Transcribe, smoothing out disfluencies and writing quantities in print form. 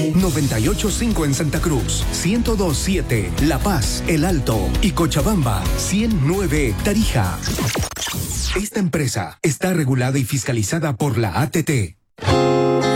98.5 en Santa Cruz, 102.7 La Paz, El Alto y Cochabamba, 100.9 Tarija. Esta empresa está regulada y fiscalizada por la ATT.